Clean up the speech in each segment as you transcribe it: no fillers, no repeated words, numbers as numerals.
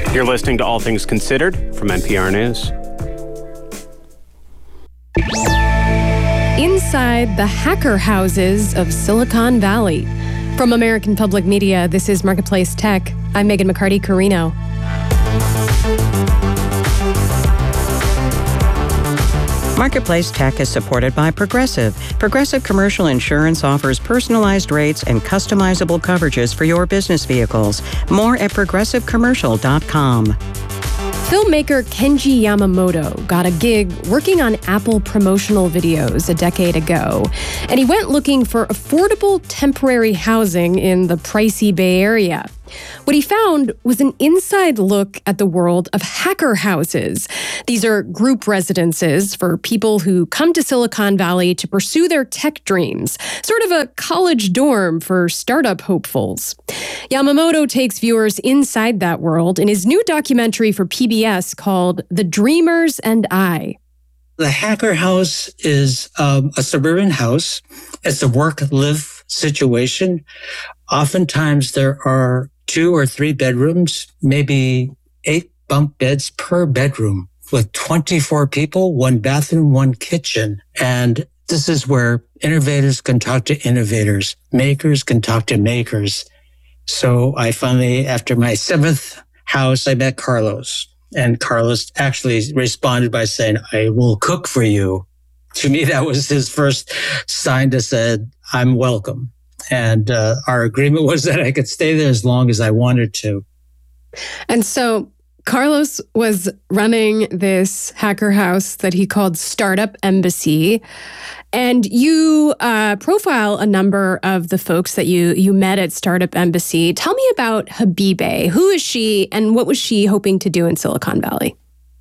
You're listening to All Things Considered from NPR News. Inside the hacker houses of Silicon Valley. From American Public Media, this is Marketplace Tech. I'm Megan McCarty-Carino. Marketplace Tech is supported by Progressive. Progressive Commercial Insurance offers personalized rates and customizable coverages for your business vehicles. More at progressivecommercial.com. Filmmaker Kenji Yamamoto got a gig working on Apple promotional videos a decade ago, and he went looking for affordable temporary housing in the pricey Bay Area. What he found was an inside look at the world of hacker houses. These are group residences for people who come to Silicon Valley to pursue their tech dreams, sort of a college dorm for startup hopefuls. Yamamoto takes viewers inside that world in his new documentary for PBS called The Dreamers and I. The hacker house is a suburban house. It's a work-live situation. Oftentimes there are 2 or 3 bedrooms, maybe 8 bunk beds per bedroom with 24 people, 1 bathroom, 1 kitchen. And this is where innovators can talk to innovators, makers can talk to makers. So I finally, after my 7th house, I met Carlos. And Carlos actually responded by saying, I will cook for you. To me, that was his first sign to say, I'm welcome. And our agreement was that I could stay there as long as I wanted to. And so Carlos was running this hacker house that he called Startup Embassy. And you profile a number of the folks that you met at Startup Embassy. Tell me about Habibe. Who is she and what was she hoping to do in Silicon Valley?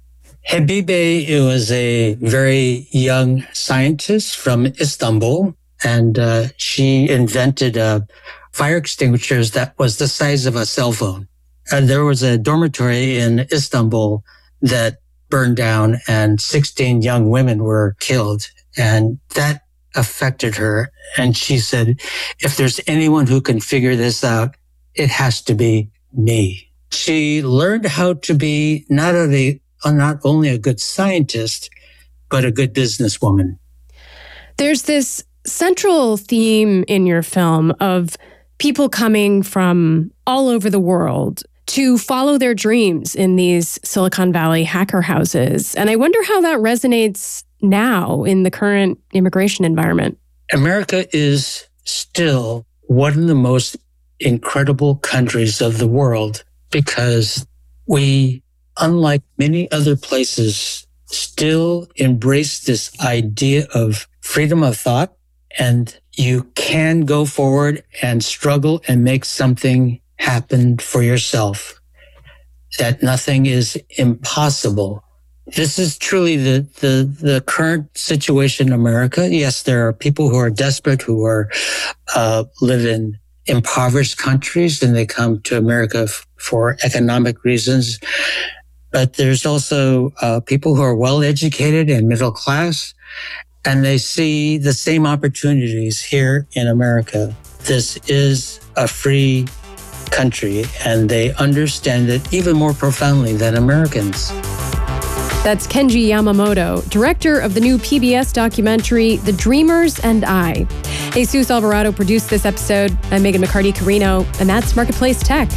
Habibe was a very young scientist from Istanbul. And she invented fire extinguishers that was the size of a cell phone. There was a dormitory in Istanbul that burned down and 16 young women were killed. And that affected her. And she said, if there's anyone who can figure this out, it has to be me. She learned how to be not only a good scientist, but a good businesswoman. There's this central theme in your film of people coming from all over the world to follow their dreams in these Silicon Valley hacker houses. And I wonder how that resonates now in the current immigration environment. America is still one of the most incredible countries of the world because we, unlike many other places, still embrace this idea of freedom of thought. And you can go forward and struggle and make something happen for yourself. That nothing is impossible. This is truly the current situation in America. Yes, there are people who are desperate, who live in impoverished countries, and they come to America for economic reasons. But there's also people who are well educated and middle class. And they see the same opportunities here in America. This is a free country, and they understand it even more profoundly than Americans. That's Kenji Yamamoto, director of the new PBS documentary, The Dreamers and I. Jesus Alvarado produced this episode. I'm Megan McCarty-Carino, and that's Marketplace Tech.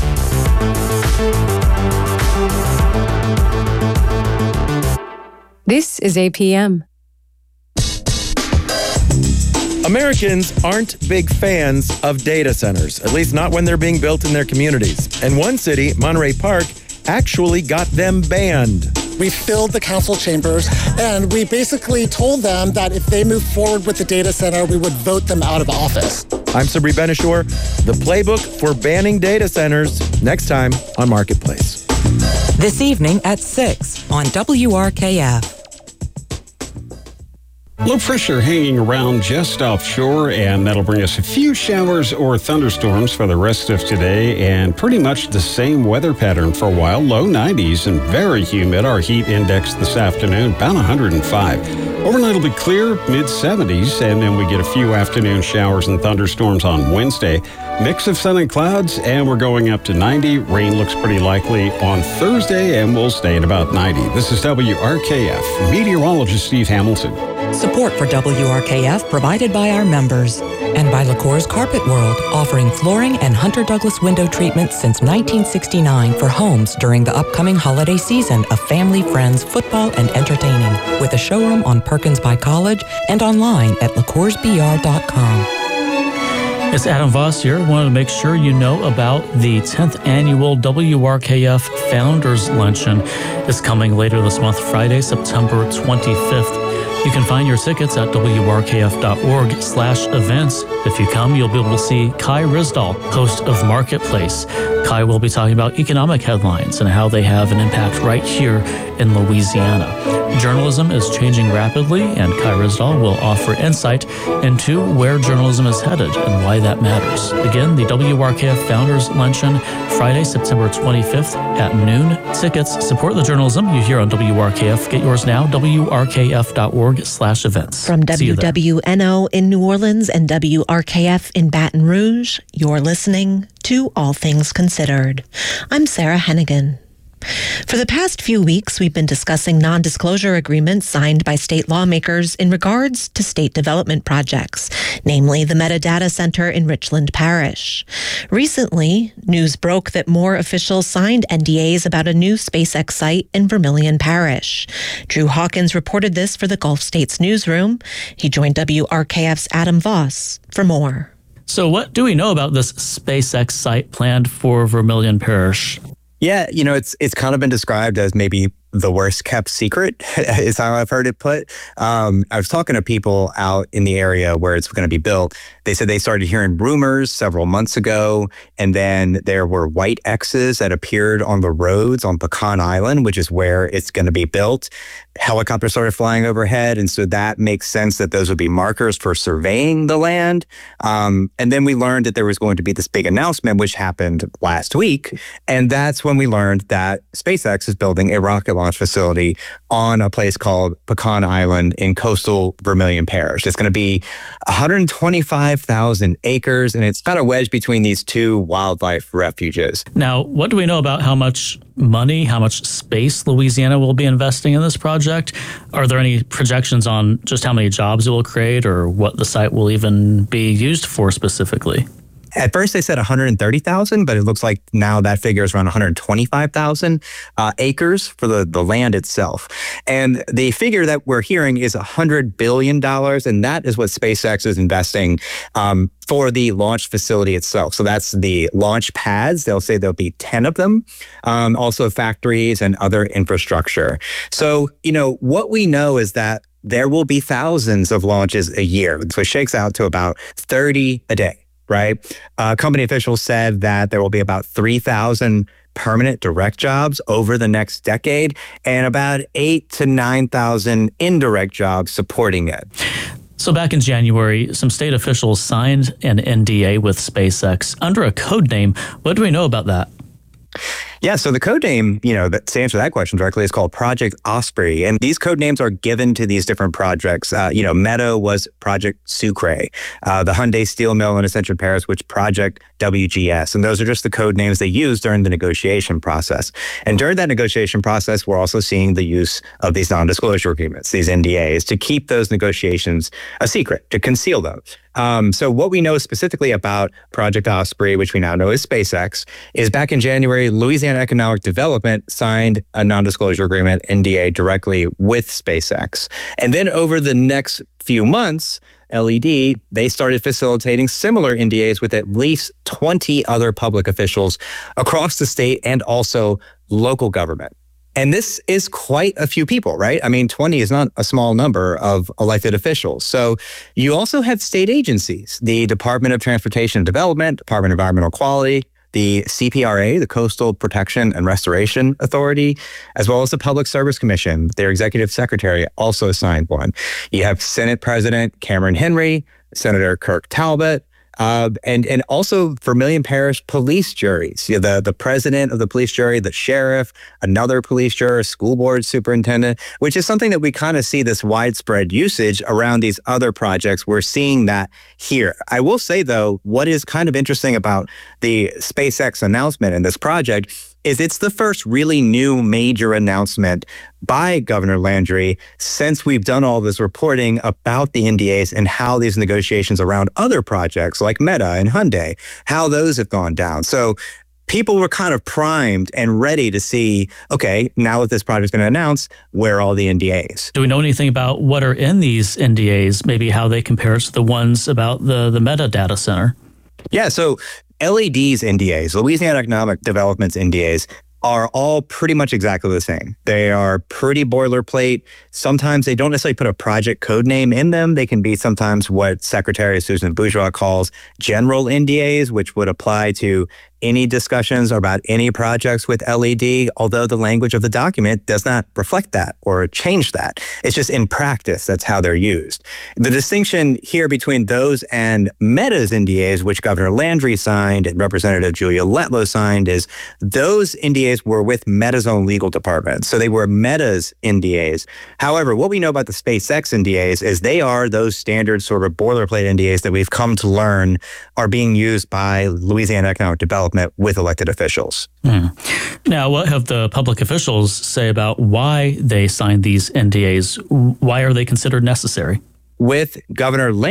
This is APM. Americans aren't big fans of data centers, at least not when they're being built in their communities. And one city, Monterey Park, actually got them banned. We filled the council chambers, and we basically told them that if they move forward with the data center, we would vote them out of office. I'm Sabri Benishore. The playbook for banning data centers, next time on Marketplace. This evening at 6 on WRKF. Low pressure hanging around just offshore, and that'll bring us a few showers or thunderstorms for the rest of today, and pretty much the same weather pattern for a while. Low 90s and very humid. Our heat index this afternoon, about 105. Overnight will be clear, mid 70s, and then we get a few afternoon showers and thunderstorms on Wednesday. Mix of sun and clouds, and we're going up to 90. Rain looks pretty likely on Thursday, and we'll stay at about 90. This is WRKF. Meteorologist Steve Hamilton. Support for WRKF provided by our members and by LaCour's Carpet World, offering flooring and Hunter Douglas window treatments since 1969 for homes during the upcoming holiday season of family, friends, football, and entertaining, with a showroom on Perkins by College and online at LaCoursBR.com. It's Adam Voss here. Wanted to make sure you know about the 10th annual WRKF Founders Luncheon. It's coming later this month, Friday, September 25th. You can find your tickets at wrkf.org/events. If you come, you'll be able to see Kai Risdall, host of Marketplace. Kai will be talking about economic headlines and how they have an impact right here in Louisiana. Journalism is changing rapidly, and Kai Risdall will offer insight into where journalism is headed and why that matters. Again, the WRKF Founders Luncheon, Friday, September 25th at noon. Tickets support the journalism you hear on WRKF. Get yours now, wrkf.org/events. From WWNO in New Orleans and WRKF in Baton Rouge, you're listening to All Things Considered. I'm Sarah Hennigan. For the past few weeks, we've been discussing non-disclosure agreements signed by state lawmakers in regards to state development projects, namely the Metadata Center in Richland Parish. Recently, news broke that more officials signed NDAs about a new SpaceX site in Vermilion Parish. Drew Hawkins reported this for the Gulf States Newsroom. He joined WRKF's Adam Voss for more. So what do we know about this SpaceX site planned for Vermilion Parish? Yeah, it's kind of been described as maybe the worst kept secret is how I've heard it put. I was talking to people out in the area where it's going to be built. They said they started hearing rumors several months ago, and then there were white X's that appeared on the roads on Pecan Island, which is where it's going to be built. Helicopters started flying overhead, and so that makes sense that those would be markers for surveying the land. And then we learned that there was going to be this big announcement, which happened last week, and that's when we learned that SpaceX is building a rocket launch facility on a place called Pecan Island in coastal Vermilion Parish. It's going to be 125,000 acres, and it's kind of wedged between these two wildlife refuges. Now, what do we know about how much money, how much space Louisiana will be investing in this project? Are there any projections on just how many jobs it will create or what the site will even be used for specifically? At first, they said 130,000, but it looks like now that figure is around 125,000 acres for the land itself. And the figure that we're hearing is $100 billion, and that is what SpaceX is investing for the launch facility itself. So that's the launch pads. They'll say there'll be 10 of them, also factories and other infrastructure. So, what we know is that there will be thousands of launches a year. So it shakes out to about 30 a day. Right? Company officials said that there will be about 3,000 permanent direct jobs over the next decade and about 8,000 to 9,000 indirect jobs supporting it. So back in January, some state officials signed an NDA with SpaceX under a code name. What do we know about that? Yeah, so the code name, to answer that question directly, is called Project Osprey. And these code names are given to these different projects. Meadow was Project Sucre. The Hyundai Steel Mill in Ascension Paris, which Project WGS. And those are just the code names they used during the negotiation process. And during that negotiation process, we're also seeing the use of these non-disclosure agreements, these NDAs, to keep those negotiations a secret, to conceal those. So what we know specifically about Project Osprey, which we now know is SpaceX, is back in January, Louisiana Economic Development signed a non-disclosure agreement, NDA, directly with SpaceX. And then over the next few months, LED, they started facilitating similar NDAs with at least 20 other public officials across the state and also local government. And this is quite a few people, right? 20 is not a small number of elected officials. So you also have state agencies, the Department of Transportation and Development, Department of Environmental Quality, the CPRA, the Coastal Protection and Restoration Authority, as well as the Public Service Commission. Their executive secretary also signed one. You have Senate President Cameron Henry, Senator Kirk Talbot, and also Vermilion Parish police juries. The president of the police jury, the sheriff, another police juror, school board superintendent, which is something that we kind of see this widespread usage around these other projects. We're seeing that here. I will say, though, what is kind of interesting about the SpaceX announcement in this project is it's the first really new major announcement by Governor Landry since we've done all this reporting about the NDAs and how these negotiations around other projects like Meta and Hyundai, how those have gone down. So people were kind of primed and ready to see, okay, now that this project's going to announce, where are all the NDAs? Do we know anything about what are in these NDAs, maybe how they compare to the ones about the Meta data center? Yeah, so LED's NDAs, Louisiana Economic Development's NDAs, are all pretty much exactly the same. They are pretty boilerplate. Sometimes they don't necessarily put a project code name in them. They can be sometimes what Secretary Susan Bourgeois calls general NDAs, which would apply to any discussions about any projects with LED, although the language of the document does not reflect that or change that. It's just in practice, that's how they're used. The distinction here between those and Meta's NDAs, which Governor Landry signed and Representative Julia Letlow signed, is those NDAs were with Meta's own legal department. So they were Meta's NDAs. However, what we know about the SpaceX NDAs is they are those standard sort of boilerplate NDAs that we've come to learn are being used by Louisiana Economic Development with elected officials. Now, what have the public officials say about why they signed these NDAs? Why are they considered necessary? With Governor Landry,